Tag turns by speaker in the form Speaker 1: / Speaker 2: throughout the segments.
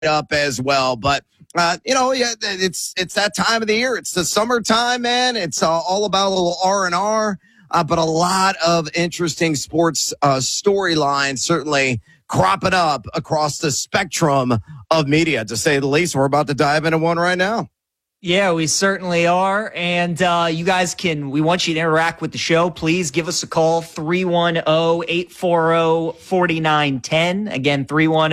Speaker 1: up as well. But it's that time of the year. It's the summertime, man. It's all about a little R&R, but a lot of interesting sports storylines certainly cropping up across the spectrum of media, to say the least. We're about to dive into one right now.
Speaker 2: Yeah, we certainly are. And you guys we want you to interact with the show. Please give us a call, 310-840-4910. Again,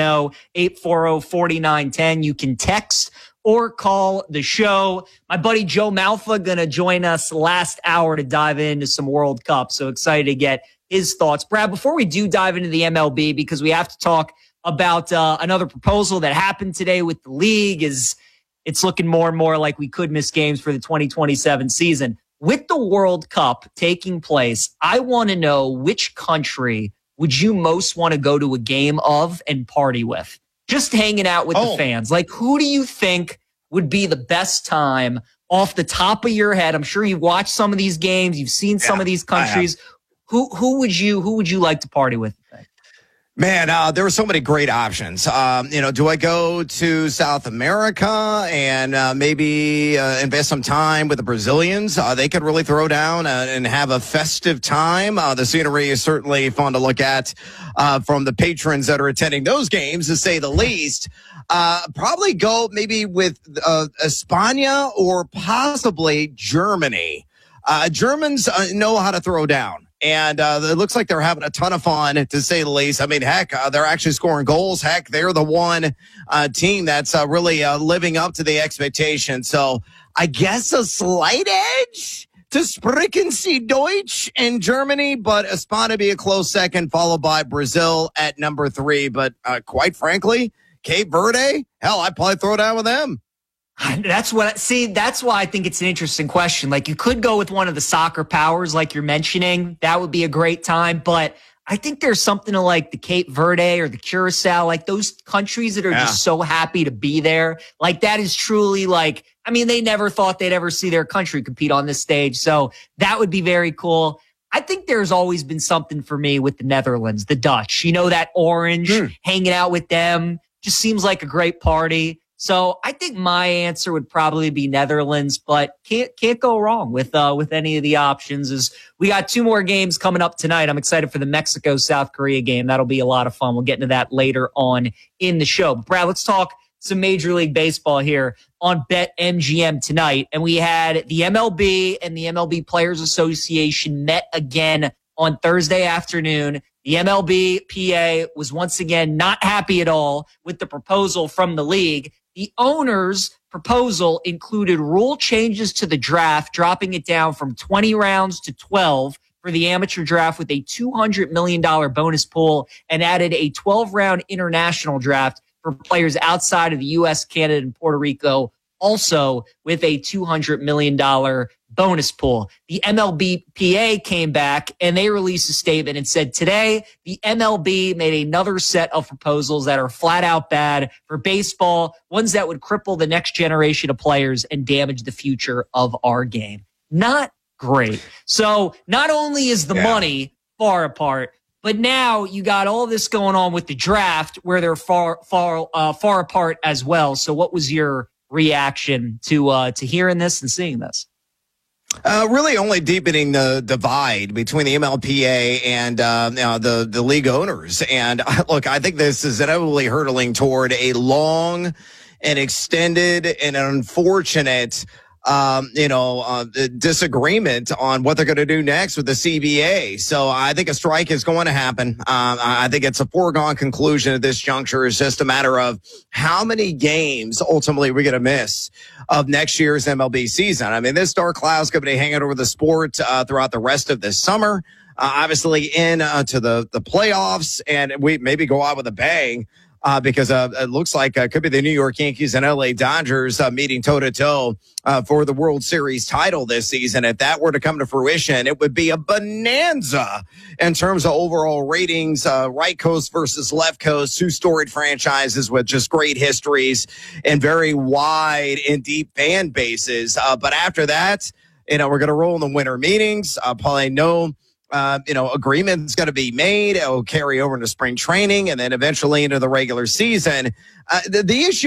Speaker 2: 310-840-4910. You can text or call the show. My buddy Joe Malfa going to join us last hour to dive into some World Cup. So excited to get his thoughts. Brad, before we do dive into the MLB, because we have to talk about another proposal that happened today with the league, it's looking more and more like we could miss games for the 2027 season. With the World Cup taking place, I want to know, which country would you most want to go to a game of and party with? Just hanging out with the fans. Like, who do you think would be the best time off the top of your head? I'm sure you've watched some of these games. You've seen some of these countries. Who would you like to party with?
Speaker 1: Man, there were so many great options. Do I go to South America and maybe invest some time with the Brazilians? They could really throw down and have a festive time. The scenery is certainly fun to look at from the patrons that are attending those games, to say the least. Probably go maybe with España or possibly Germany. Germans know how to throw down. And it looks like they're having a ton of fun, to say the least. I mean, heck, they're actually scoring goals. Heck, they're the one team that's really living up to the expectation. So I guess a slight edge to Sprechen Sie Deutsch in Germany, but España be a close second, followed by Brazil at number 3. But quite frankly, Cape Verde, hell, I'd probably throw down with them.
Speaker 2: That's why I think it's an interesting question. Like, you could go with one of the soccer powers, like you're mentioning. That would be a great time. But I think there's something to, like, the Cape Verde or the Curacao, like those countries that are just so happy to be there. Like, that is truly, like, I mean, they never thought they'd ever see their country compete on this stage. So that would be very cool. I think there's always been something for me with the Netherlands, the Dutch. You know, that orange, hanging out with them just seems like a great party. So I think my answer would probably be Netherlands, but can't go wrong with any of the options. As we got 2 more games coming up tonight. I'm excited for the Mexico-South Korea game. That'll be a lot of fun. We'll get into that later on in the show. But Brad, let's talk some Major League Baseball here on BetMGM tonight. And we had the MLB and the MLB Players Association met again on Thursday afternoon. The MLB PA was once again not happy at all with the proposal from the league. The owners' proposal included rule changes to the draft, dropping it down from 20 rounds to 12 for the amateur draft with a $200 million bonus pool, and added a 12-round international draft for players outside of the U.S., Canada, and Puerto Rico, also with a $200 million bonus pool. The MLBPA came back and they released a statement and said, today, the MLB made another set of proposals that are flat out bad for baseball, ones that would cripple the next generation of players and damage the future of our game. Not great. So not only is the money far apart, but now you got all this going on with the draft where they're far apart as well. So what was your reaction to hearing this and seeing this?
Speaker 1: Really only deepening the divide between the MLPA and the league owners. And look, I think this is inevitably hurtling toward a long and extended and unfortunate disagreement on what they're going to do next with the CBA. So I think a strike is going to happen. I think it's a foregone conclusion at this juncture. It's just a matter of how many games ultimately we're going to miss of next year's MLB season. I mean, this dark cloud's going to be hanging over the sport throughout the rest of this summer. Obviously to the playoffs, and we maybe go out with a bang. Because it looks like it could be the New York Yankees and LA Dodgers meeting toe-to-toe for the World Series title this season. If that were to come to fruition, it would be a bonanza in terms of overall ratings, right coast versus left coast, 2 storied franchises with just great histories and very wide and deep fan bases. But after that, we're going to roll in the winter meetings. Probably no agreement's going to be made. It'll carry over into spring training and then eventually into the regular season. The issue